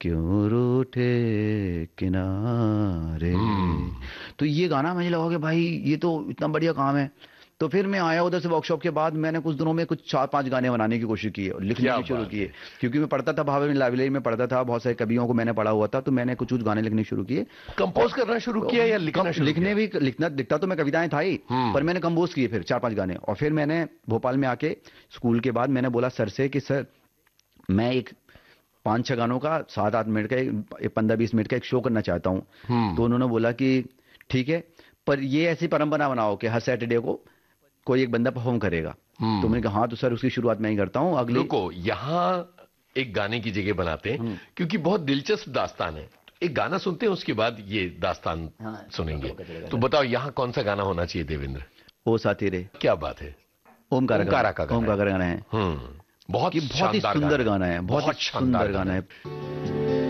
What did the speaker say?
क्यों रूठे किनारे। तो ये गाना मुझे लगा कि भाई ये तो इतना बढ़िया काम है। तो फिर मैं आया उधर से वर्कशॉप के बाद, मैंने कुछ दिनों में कुछ 4-5 गाने बनाने की कोशिश की और लिखने क्या की शुरू बात किए। है। क्योंकि मैं पढ़ता था, भावे लाइब्रेरी में पढ़ता था, बहुत सारे कवियों को मैंने पढ़ा हुआ था, तो मैंने कुछ कुछ गाने लिखने शुरू किए। कंपोज और करना शुरू किया या लिखना शुरू लिखने किया? भी, लिखना दिखता तो मैं कविताएं था ही, पर मैंने कंपोज किए फिर 4-5 गाने। और फिर मैंने भोपाल में आके स्कूल के बाद मैंने बोला सर से कि सर मैं एक 5-6 गानों का 7-8 मिनट का, 15-20 मिनट का एक शो करना चाहता हूँ। तो उन्होंने बोला कि ठीक है, पर ये ऐसी परंपरा बनाओ कि हर सैटरडे को कोई एक बंदा परफॉर्म करेगा। तो मैंने कहा हाँ, तो सर उसकी शुरुआत मैं ही करता हूँ अगली। रुको, यहाँ एक गाने की जगह बनाते हैं क्योंकि बहुत दिलचस्प दास्तान है। एक गाना सुनते हैं, उसके बाद ये दास्तान हाँ, सुनेंगे। तो बताओ यहाँ कौन सा गाना होना चाहिए देवेंद्र? ओ साथी रे। क्या बात है। ओमकारा का, ओमकारा का गाना है। ओमकारा गाना है बहुत कि बहुत ही शानदार सुंदर गाना है, बहुत ही बहुत शानदार सुंदर गाना गाना है। है।